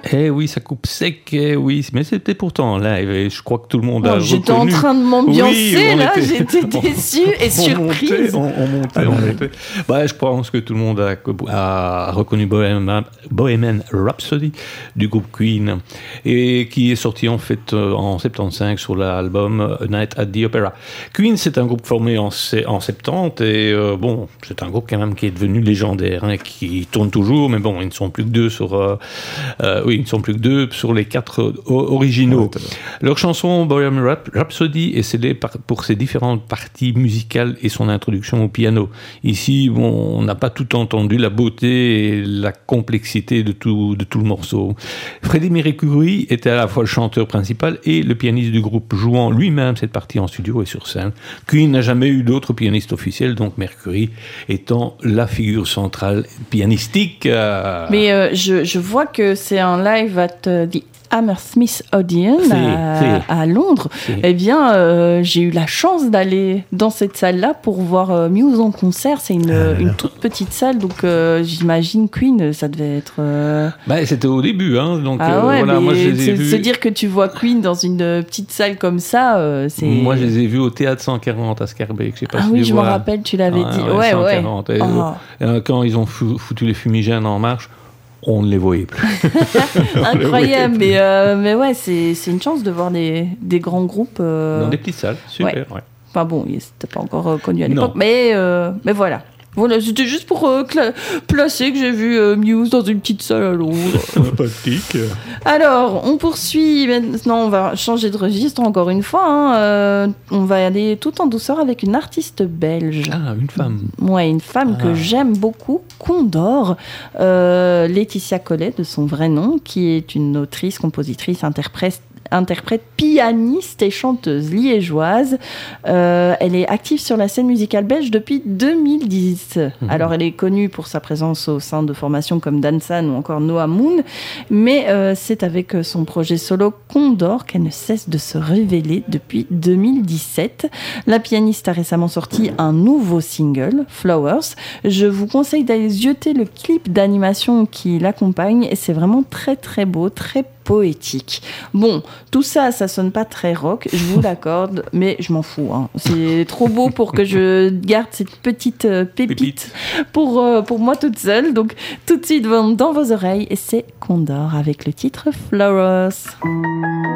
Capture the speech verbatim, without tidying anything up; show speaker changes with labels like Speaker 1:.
Speaker 1: Eh oui, ça coupe sec, eh oui, mais c'était pourtant en live, et je crois que tout le monde
Speaker 2: oh,
Speaker 1: a
Speaker 2: j'étais
Speaker 1: reconnu.
Speaker 2: en train de m'ambiancer,
Speaker 1: oui,
Speaker 2: là,
Speaker 1: était...
Speaker 2: j'étais déçue et surprise.
Speaker 1: On montait, on, on montait, on montait. Bah, je pense que tout le monde a, a reconnu Bohemian, Bohemian Rhapsody du groupe Queen, et qui est sorti en fait en soixante-quinze sur l'album A Night at the Opera. Queen, c'est un groupe formé en, en soixante-dix, et euh, bon, c'est un groupe quand même qui est devenu légendaire, hein, qui tourne toujours, mais bon, ils ne sont plus que deux sur... Euh, euh, oui, ils ne sont plus que deux sur les quatre originaux. Ouais, leur chanson Bohemian Rhapsody est célèbre pour ses différentes parties musicales et son introduction au piano. Ici, bon, on n'a pas tout entendu, la beauté et la complexité de tout, de tout le morceau. Freddie Mercury était à la fois le chanteur principal et le pianiste du groupe, jouant lui-même cette partie en studio et sur scène. Queen n'a jamais eu d'autre pianiste officiel, donc Mercury étant la figure centrale pianistique. Euh...
Speaker 2: Mais euh, je, je vois que c'est un live at uh, the Hammersmith Odeon
Speaker 1: si,
Speaker 2: à,
Speaker 1: si.
Speaker 2: à Londres.
Speaker 1: Si.
Speaker 2: Eh bien, euh, j'ai eu la chance d'aller dans cette salle-là pour voir euh, Muse en concert. C'est une, ah, une toute petite salle, donc euh, j'imagine Queen, ça devait être... Euh...
Speaker 1: Bah, c'était au début, hein, donc
Speaker 2: ah
Speaker 1: euh,
Speaker 2: ouais,
Speaker 1: voilà, moi je les ai
Speaker 2: se,
Speaker 1: vus...
Speaker 2: se dire que tu vois Queen dans une petite salle comme ça, euh, c'est...
Speaker 1: Moi, je les ai vus au Théâtre cent quarante à Scarbeck. Je sais pas
Speaker 2: ah
Speaker 1: si
Speaker 2: oui,
Speaker 1: tu
Speaker 2: je
Speaker 1: vois.
Speaker 2: me rappelle, tu l'avais
Speaker 1: ah,
Speaker 2: dit.
Speaker 1: Ouais,
Speaker 2: ouais,
Speaker 1: cent
Speaker 2: ouais.
Speaker 1: quarante. Et,
Speaker 2: Oh.
Speaker 1: euh, quand ils ont foutu les fumigènes en marche, on ne les voyait plus.
Speaker 2: Incroyable, mais, euh, mais ouais, c'est, c'est une chance de voir des, des grands groupes. Euh...
Speaker 1: Dans des petites salles, super.
Speaker 2: Ouais.
Speaker 1: Ouais.
Speaker 2: Enfin bon, c'était pas encore euh, connu à l'époque,
Speaker 1: Non.
Speaker 2: mais, euh, mais voilà. Voilà, c'était juste pour euh, cla- placer que j'ai vu euh, Muse dans une petite salle à Londres.
Speaker 1: Sympathique.
Speaker 2: Alors, on poursuit. Maintenant, on va changer de registre encore une fois. Hein. Euh, on va aller tout en douceur avec une artiste belge.
Speaker 1: Ah, une femme.
Speaker 2: Ouais, une femme ah. que j'aime beaucoup, Condor. Euh, Laetitia Collet, de son vrai nom, qui est une autrice, compositrice, interprète. interprète, pianiste et chanteuse liégeoise. Euh, elle est active sur la scène musicale belge depuis deux mille dix. Mmh. Alors, elle est connue pour sa présence au sein de formations comme Dansan ou encore Noah Moon, mais euh, c'est avec son projet solo Condor qu'elle ne cesse de se révéler depuis deux mille dix-sept. La pianiste a récemment sorti un nouveau single, Flowers. Je vous conseille d'aller jeter le clip d'animation qui l'accompagne et c'est vraiment très très beau, très poétique. Bon, tout ça, ça sonne pas très rock, je vous l'accorde, mais je m'en fous. Hein. C'est trop beau pour que je garde cette petite euh, pépite, pépite. Pour, euh, pour moi toute seule. Donc, tout de suite, dans vos oreilles, c'est Condor avec le titre Flowers.